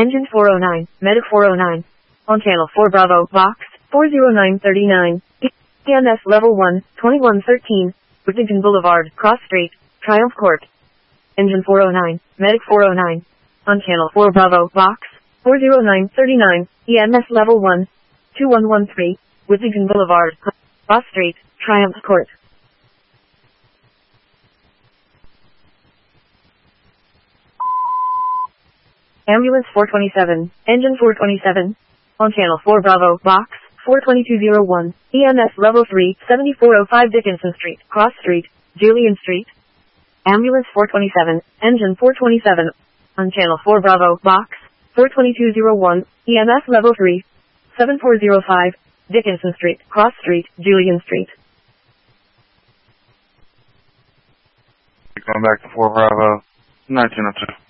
Engine 409, Medic 409. On channel 4 Bravo, box 40939. EMS level 1, 2113. Whittington Boulevard, Cross Street, Triumph Court. Engine 409, Medic 409. On channel 4 Bravo, box 40939. EMS level 1, 2113. Whittington Boulevard, Cross Street, Triumph Court. Ambulance 427, Engine 427. On channel 4 Bravo, box 42201. EMS level 3, 7405 Dickinson Street, Cross Street, Julian Street. Ambulance 427, Engine 427. On channel 4 Bravo, box 42201. EMS level 3, 7405 Dickinson Street, Cross Street, Julian Street. Going back to 4 Bravo, 1902.